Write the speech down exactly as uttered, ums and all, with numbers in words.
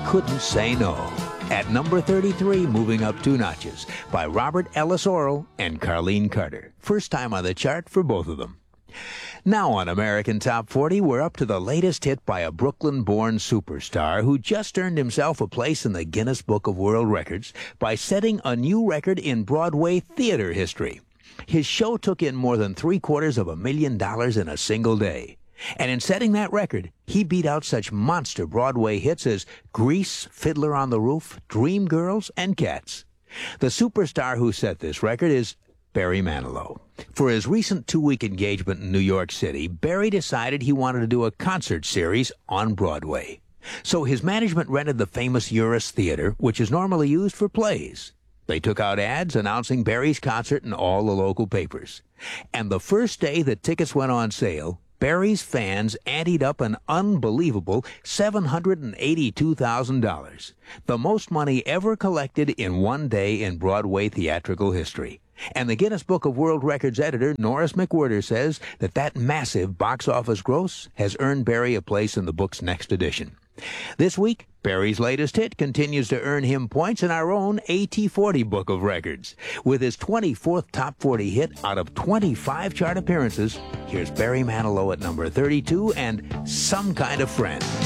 Couldn't Say No. At number thirty-three, moving up two notches, by Robert Ellis Orrell and Carlene Carter. First time on the chart for both of them. Now on American Top forty, we're up to the latest hit by a Brooklyn-born superstar who just earned himself a place in the Guinness Book of World Records by setting a new record in Broadway theater history. His show took in more than three-quarters of a million dollars in a single day. And in setting that record, he beat out such monster Broadway hits as Grease, Fiddler on the Roof, Dreamgirls, and Cats. The superstar who set this record is Barry Manilow. For his recent two-week engagement in New York City, Barry decided he wanted to do a concert series on Broadway. So his management rented the famous Uris Theater, which is normally used for plays. They took out ads announcing Barry's concert in all the local papers. And the first day that tickets went on sale, Barry's fans anteed up an unbelievable seven hundred eighty-two thousand dollars, the most money ever collected in one day in Broadway theatrical history. And the Guinness Book of World Records editor, Norris McWhirter, says that that massive box office gross has earned Barry a place in the book's next edition. This week, Barry's latest hit continues to earn him points in our own A T forty Book of Records. With his twenty-fourth Top forty hit out of twenty-five chart appearances, here's Barry Manilow at number thirty-two and Some Kind of Friend.